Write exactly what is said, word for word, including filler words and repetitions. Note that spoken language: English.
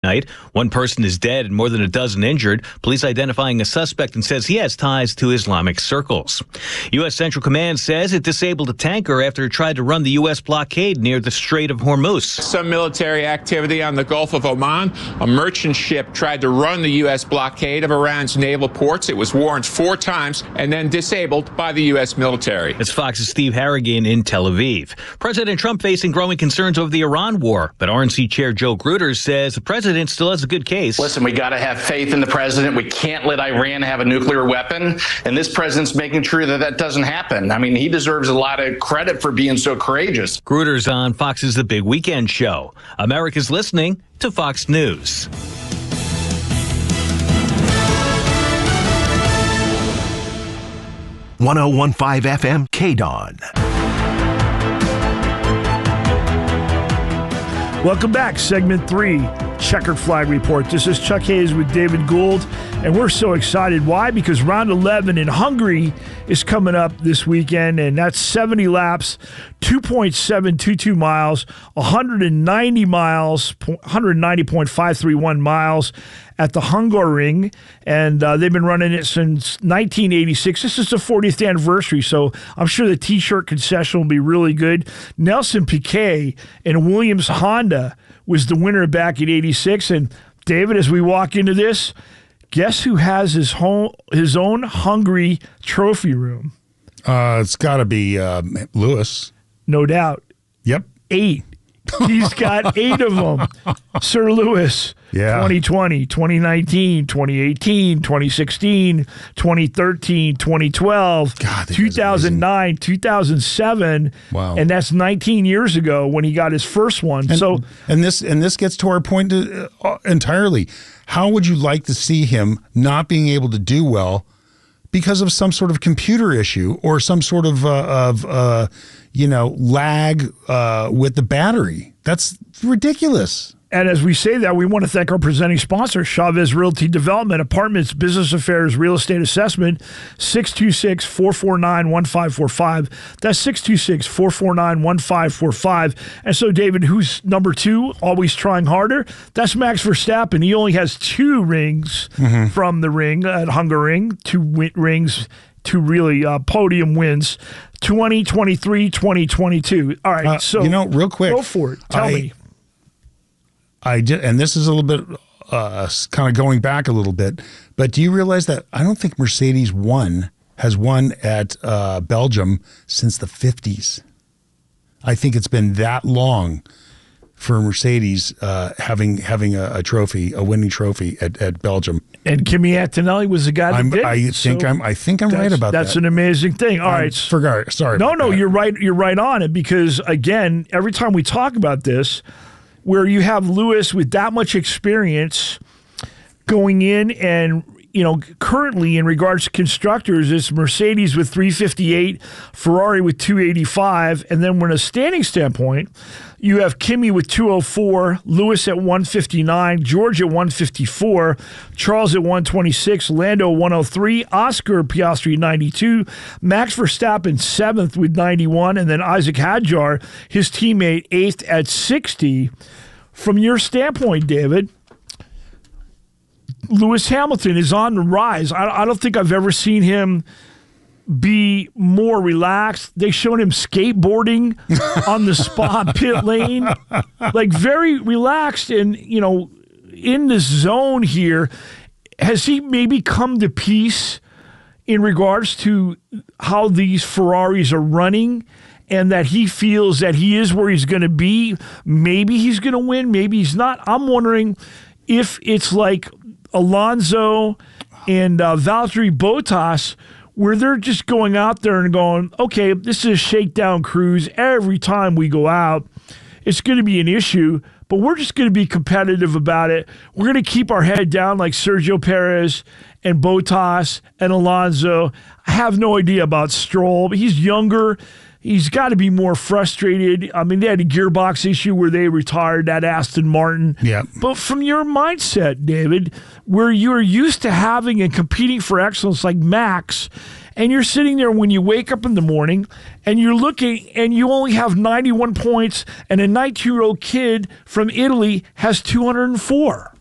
night. One person is dead and more than a dozen injured. Police identifying a suspect and says he has ties to Islamic circles. U S. Central Command says it disabled a tanker after it tried to run the U S blockade near the Strait of Hormuz. Some military activity on the Gulf of Oman. A merchant ship tried to run the U S blockade of Iran's naval ports. It was warned four times and then disabled by the U S military. It's Fox's Steve Harrigan in Tel Aviv. President Trump facing growing concerns over the Iran war, but R N C Chair Joe Gruters says the president still has a good case. Listen, we got to have faith in the president. We can't let Iran have a nuclear weapon. And this president's making sure that that doesn't happen. I mean, he deserves a lot of credit for being so courageous. Gruters on Fox's The Big Weekend Show. America's listening to Fox News. one oh one point five F M K D O N. Welcome back, segment three, Checkered Flag Report. This is Chuck Hayes with David Gould, and we're so excited. Why? Because round eleven in Hungary is coming up this weekend, and that's seventy laps, two point seven two two miles, one hundred ninety miles, one hundred ninety point five three one miles at the Hungaroring, and uh, they've been running it since nineteen eighty-six. This is the fortieth anniversary, so I'm sure the T-shirt concession will be really good. Nelson Piquet and Williams Honda was the winner back in eighty-six, and David, as we walk into this, guess who has his home, his own Hungary trophy room? Uh, it's got to be uh, Lewis. No doubt. Yep. Eight. He's got eight of them. Sir Lewis, yeah. twenty twenty, twenty nineteen, twenty eighteen, twenty sixteen, twenty thirteen, twenty twelve, God, two thousand nine, two thousand seven. Wow. And that's nineteen years ago when he got his first one. And, so, and this and this gets to our point to, uh, entirely. How would you like to see him not being able to do well because of some sort of computer issue or some sort of uh, of uh, you know lag uh, with the battery? That's ridiculous. And as we say that, we want to thank our presenting sponsor, Chavez Realty Development, Apartments, Business Affairs, Real Estate Assessment, six two six, four four nine, one five four five. That's six two six, four four nine, one five four five. And so, David, who's number two, always trying harder? That's Max Verstappen. He only has two rings mm-hmm. from the ring at Hungaroring, two win- rings, two really uh, podium wins, twenty twenty-three, twenty twenty-two. All right, uh, so you know, real quick, go for it. Tell I, me. I did, and this is a little bit uh, kind of going back a little bit, but do you realize that I don't think Mercedes won has won at uh, Belgium since the fifties? I think it's been that long for Mercedes uh, having having a, a trophy, a winning trophy at, at Belgium. And Kimi Antonelli was the guy that I'm, did. I think so I'm. I think I'm right about that's that. That's an amazing thing. All I right, forgot. Sorry. No, about no, that. you're right. You're right on it because again, every time we talk about this, where you have Lewis with that much experience going in and, you know, currently in regards to constructors, it's Mercedes with three fifty-eight, Ferrari with two eighty-five, and then from a standing standpoint, you have Kimi with two oh four, Lewis at one fifty-nine, George at one fifty-four, Charles at one twenty-six, Lando one oh three, Oscar Piastri ninety-two, Max Verstappen seventh with ninety-one, and then Isaac Hadjar, his teammate, eighth at sixty. From your standpoint, David, Lewis Hamilton is on the rise. I, I don't think I've ever seen him be more relaxed. They showed him skateboarding on the Spa pit lane, like very relaxed and, you know, in this zone here. Has he maybe come to peace in regards to how these Ferraris are running and that he feels that he is where he's going to be? Maybe he's going to win, maybe he's not. I'm wondering if it's like Alonso and uh, Valtteri Bottas, where they're just going out there and going, okay, this is a shakedown cruise. Every time we go out, it's going to be an issue, but we're just going to be competitive about it. We're going to keep our head down like Sergio Perez and Bottas and Alonso. I have no idea about Stroll, but he's younger. He's got to be more frustrated. I mean, they had a gearbox issue where they retired that Aston Martin. Yeah. But from your mindset, David, where you're used to having and competing for excellence like Max, And you're sitting there when you wake up in the morning and you're looking and you only have ninety-one points and a nineteen-year-old kid from Italy has two hundred four.